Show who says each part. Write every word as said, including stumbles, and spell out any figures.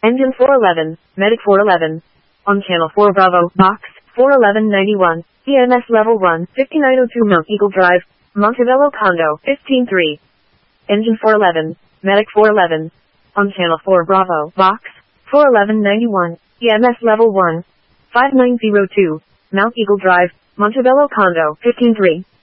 Speaker 1: Engine four eleven, Medic four eleven. On Channel four Bravo, Box, four eleven ninety-one, E M S Level one, fifty-nine oh two Mount Eagle Drive, Montebello Condo, fifteen three. Engine four eleven, Medic four eleven. On Channel four Bravo, Box, four eleven ninety-one, E M S Level one, five nine oh two, Mount Eagle Drive, Montebello Condo, fifteen three.